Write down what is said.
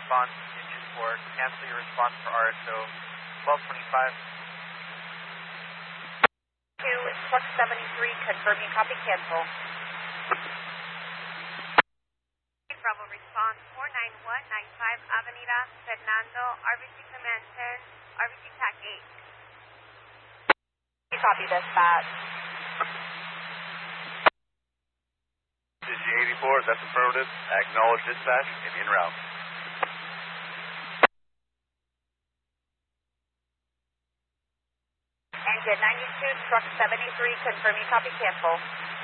response engine 4. Cancel your response for RSO 1225. Truck 73, confirming copy, cancel. Bravo response 49195 Avenida Fernando, RBC Command 10, RBC TAC 8. Copy, dispatch. Digi 84, that's affirmative. Acknowledge dispatch and en route. Engine 92, truck 73, confirming copy, cancel.